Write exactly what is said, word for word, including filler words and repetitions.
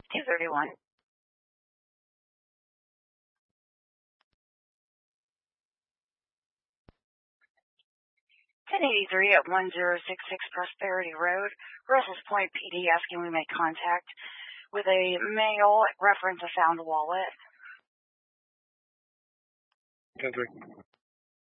two thirty-one. ten eighty-three at one zero six six Prosperity Road, Russell's Point P D asking we make contact with a male reference a found wallet. ten three.